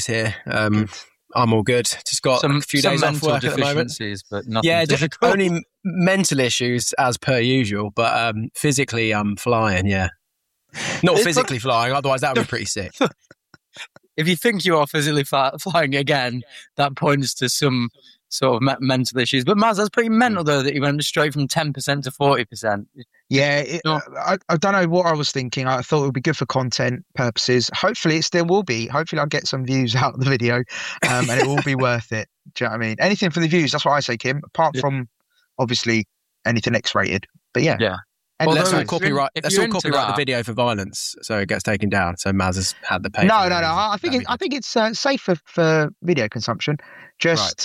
here. I'm all good. Just got a few days off work at the moment. But nothing difficult. Only mental issues as per usual, but physically I'm flying, yeah. Not physically flying, otherwise that would be pretty sick. If you think you are physically flying again, that points to some sort of mental issues. But Maz, that's pretty mental though that you went straight from 10% to 40%. Yeah, I don't know what I was thinking. I thought it would be good for content purposes. Hopefully it still will be. Hopefully I'll get some views out of the video and it will be worth it. Do you know what I mean? Anything for the views, that's what I say, Kim, apart from obviously anything X-rated. But yeah. Well, let's all copyright the video for violence, so it gets taken down. So Maz has had the pay. No. I think it's safe for video consumption. Just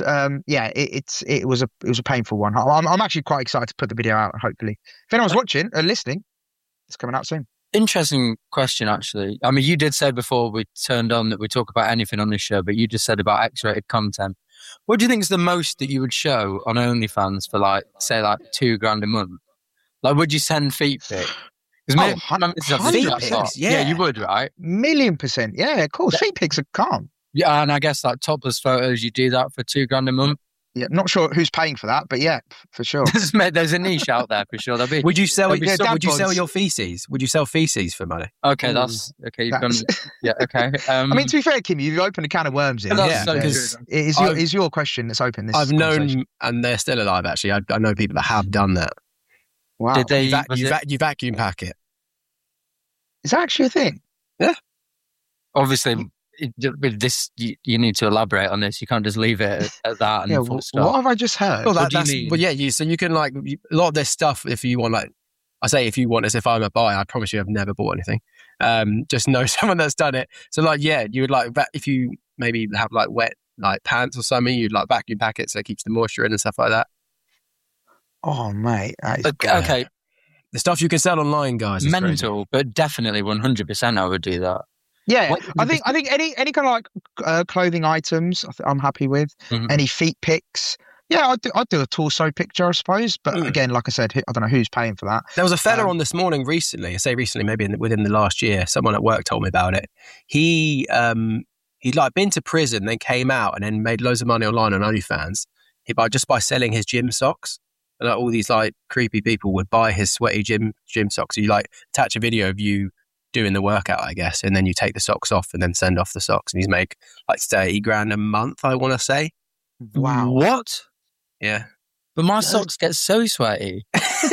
it was a painful one. I'm actually quite excited to put the video out. Hopefully, if anyone's watching or listening, it's coming out soon. Interesting question, actually. I mean, you did say before we turned on that we talk about anything on this show, but you just said about X-rated content. What do you think is the most that you would show on OnlyFans for $2,000 a month? Like, would you send feet pics? Feet pics? Yeah, you would, right? 1,000,000%. Yeah, of course. Feet pics are calm. Yeah, and I guess like topless photos, you do that for $2,000 a month. Yeah, not sure who's paying for that, but yeah, for sure. There's a niche out there for sure. Would you sell your feces? Would you sell feces for money? Okay, that's okay. Okay. I mean, to be fair, Kim, you've opened a can of worms here. Because it is your question that's open. This I've known, and they're still alive. Actually, I know people that have done that. Wow. Did they? You vacuum pack it. Is that actually a thing? Yeah. Obviously, with this, you need to elaborate on this. You can't just leave it at that. And full stop. What have I just heard? Well, so you can a lot of this stuff. If you want, if you want, as if I'm a buyer, I promise you, I've never bought anything. Just know someone that's done it. So you would if you maybe have wet pants or something, you'd vacuum pack it so it keeps the moisture in and stuff like that. Oh, mate. Okay. The stuff you can sell online, guys. Mental, but definitely 100% I would do that. Yeah, I think any kind of clothing items I'm happy with. Mm-hmm. Any feet pics. Yeah, I'd do a torso picture, I suppose. But again, like I said, I don't know who's paying for that. There was a fella on this morning recently. I say recently, maybe within the last year. Someone at work told me about it. He'd been to prison, then came out, and then made loads of money online on OnlyFans. Just by selling his gym socks. And all these creepy people would buy his sweaty gym socks. So you attach a video of you doing the workout, I guess, and then you take the socks off and then send off the socks. And he's make $30,000 a month, I want to say. Wow. What? Yeah. But my socks get so sweaty.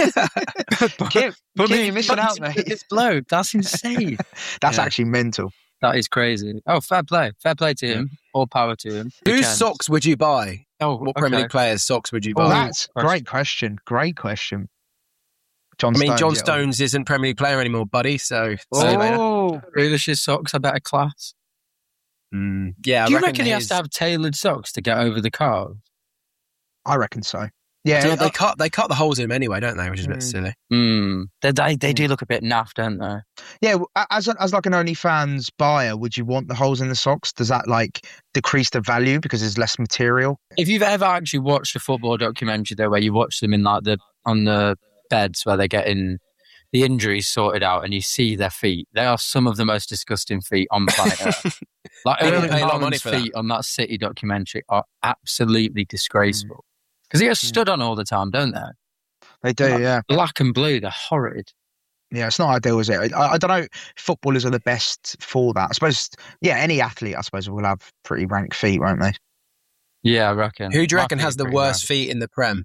Kim, you're missing out, mate. This bloke, that's insane. That's actually mental. That is crazy. Oh, fair play. Fair play to him. All power to him. Whose socks would you buy? What Premier League players' socks would you buy? That's a great question. Great question. John Stones isn't Premier League player anymore, buddy. So, Grealish's socks are better class. Yeah, Do you reckon he has to have tailored socks to get over the calves? I reckon so. Yeah, they cut the holes in them anyway, don't they? Which is a bit silly. They do look a bit naff, don't they? Yeah, as an OnlyFans buyer, would you want the holes in the socks? Does that decrease the value because there's less material? If you've ever actually watched a football documentary though, where you watch them in on the beds where they're getting the injuries sorted out, and you see their feet, they are some of the most disgusting feet on planet Earth. Erling Haaland's feet on that City documentary are absolutely disgraceful. Because they get stood on all the time, don't they? They do, yeah. Black and blue, they're horrid. Yeah, it's not ideal, is it? I don't know. Footballers are the best for that. I suppose, any athlete, I suppose, will have pretty rank feet, won't they? Yeah, I reckon. Who do you reckon has the worst feet in the Prem?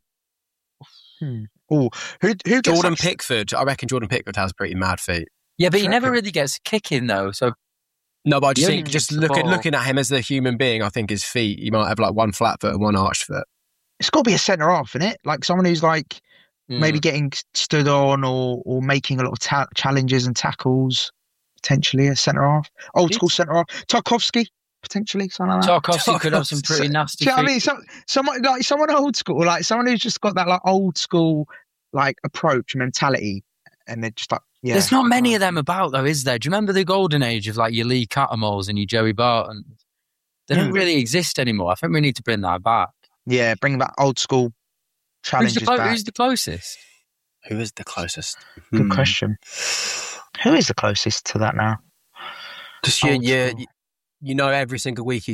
Oh, who Jordan Pickford. I reckon Jordan Pickford has pretty mad feet. Yeah, but he never really gets kicking, though, so... No, but I just think, looking at him as a human being, I think his feet, he might have one flat foot and one arched foot. It's got to be a centre half, isn't it? Someone who's maybe getting stood on or making a lot of challenges and tackles. Potentially a centre half, old school centre half. Tarkowski, potentially something like that. Tarkowski could have some pretty nasty. Do you know what I mean? Someone old school, someone who's just got that old school approach mentality, and they're just yeah. There's not many of them about though, is there? Do you remember the golden age of your Lee Cattermoles and your Joey Barton? They don't really exist anymore. I think we need to bring that back. Yeah, bring back old school challenges back. Who's the closest? Who is the closest? Good question. Who is the closest to that now? Because you know every single week